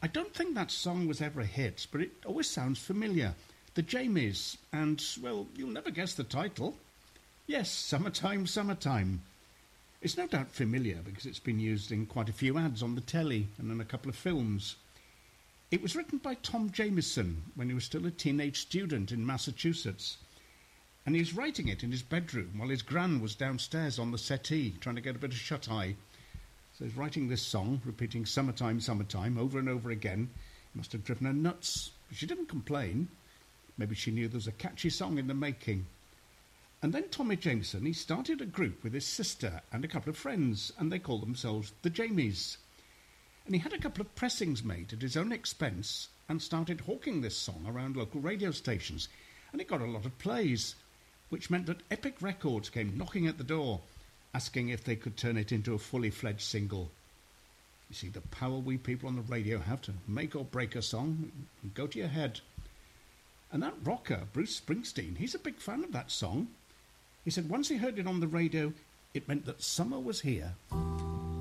I don't think that song was ever a hit, but it always sounds familiar. The Jamies, and, well, you'll never guess the title. Yes, Summertime, Summertime. It's no doubt familiar because it's been used in quite a few ads on the telly and in a couple of films. It was written by Tom Jamieson when he was still a teenage student in Massachusetts. And he was writing it in his bedroom while his gran was downstairs on the settee trying to get a bit of shut-eye. So he's writing this song, repeating Summertime, Summertime over and over again. It must have driven her nuts, but she didn't complain. Maybe she knew there was a catchy song in the making. And then Tommy Jameson, he started a group with his sister and a couple of friends, and they called themselves the Jamies. And he had a couple of pressings made at his own expense and started hawking this song around local radio stations. And it got a lot of plays, which meant that Epic Records came knocking at the door, asking if they could turn it into a fully fledged single. You see, the power we people on the radio have to make or break a song and go to your head. And that rocker, Bruce Springsteen, he's a big fan of that song. He said once he heard it on the radio, it meant that summer was here.